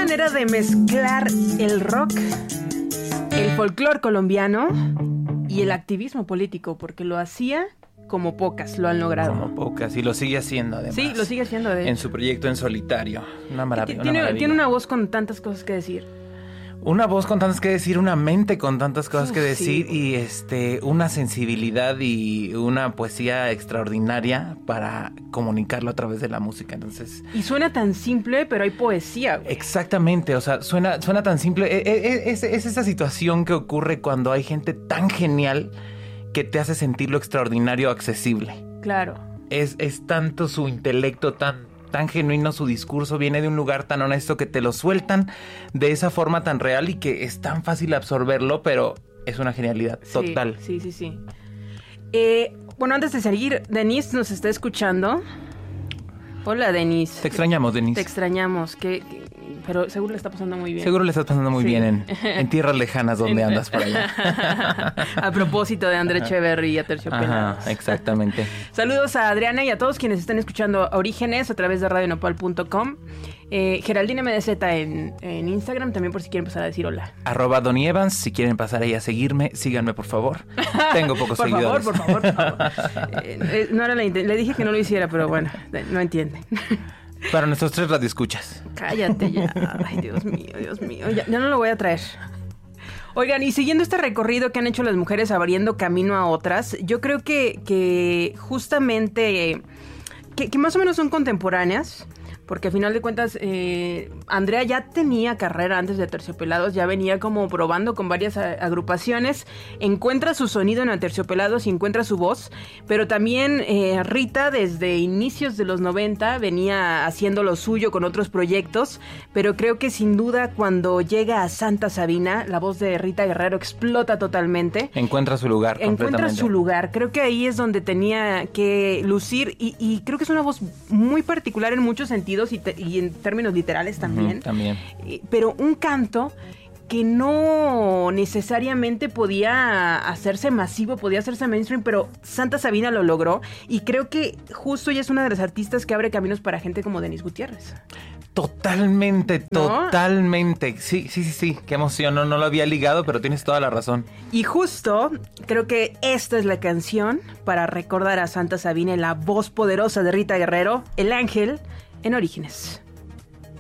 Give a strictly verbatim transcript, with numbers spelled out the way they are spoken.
manera de mezclar el rock, el folclore colombiano y el activismo político, porque lo hacía como pocas lo han logrado. Como pocas, y lo sigue haciendo además. Sí, lo sigue haciendo de hecho. En su proyecto en solitario. Una maravilla. Tiene, una maravilla. tiene una voz con tantas cosas que decir. Una voz con tantas que decir, una mente con tantas cosas Uf, que decir sí. y este una sensibilidad y una poesía extraordinaria para comunicarlo a través de la música. Entonces, Y suena tan simple, pero hay poesía, güey. exactamente, o sea, suena suena tan simple. E- e- Es, es esa situación que ocurre cuando hay gente tan genial que te hace sentir lo extraordinario accesible. Claro. Es, es tanto su intelecto tan tan genuino, su discurso viene de un lugar tan honesto que te lo sueltan de esa forma tan real y que es tan fácil absorberlo, pero es una genialidad total. Sí, sí, sí. sí. Eh, bueno, antes de seguir, Denise nos está escuchando. Hola, Denise. Te extrañamos, Denise. Te extrañamos, que, que- pero seguro le está pasando muy bien. Seguro le estás pasando muy Sí. bien en, en tierras lejanas donde andas por allá. A propósito de André Echeverry y Aterciopelados. Ajá, exactamente. Saludos a Adriana y a todos quienes están escuchando Orígenes a través de radio nopal punto com. Eh, Geraldine M D Z en, en Instagram, también por si quieren pasar a decir hola. Arroba Donny Evans, si quieren pasar ahí a seguirme, síganme por favor. Tengo pocos por seguidores. favor, por favor, por favor. Eh, eh, no era la inten- le dije que no lo hiciera, pero bueno, eh, no entiende. Para nuestros tres radioescuchas. Cállate ya. Ay, Dios mío, Dios mío. Ya, ya no lo voy a traer. Oigan, y siguiendo este recorrido que han hecho las mujeres abriendo camino a otras, yo creo que, que justamente, que, que más o menos son contemporáneas, porque a final de cuentas, eh, Andrea ya tenía carrera antes de Aterciopelados, ya venía como probando con varias a- agrupaciones, encuentra su sonido en Aterciopelados y encuentra su voz, pero también eh, Rita desde inicios de los noventa venía haciendo lo suyo con otros proyectos, pero creo que sin duda cuando llega a Santa Sabina, la voz de Rita Guerrero explota totalmente. Encuentra su lugar Encuentra completamente. su lugar, creo que ahí es donde tenía que lucir y, y creo que es una voz muy particular en muchos sentidos y, te- y en términos literales también. Ujú, también. Eh, Pero un canto que no necesariamente podía hacerse masivo, podía hacerse mainstream, pero Santa Sabina lo logró y creo que justo ella es una de las artistas que abre caminos para gente como Denise Gutiérrez. Totalmente, ¿No? totalmente. Sí, sí, sí, sí. Qué emoción. No, no lo había ligado, pero tienes toda la razón. Y justo creo que esta es la canción para recordar a Santa Sabina, la voz poderosa de Rita Guerrero, El Ángel, en Orígenes.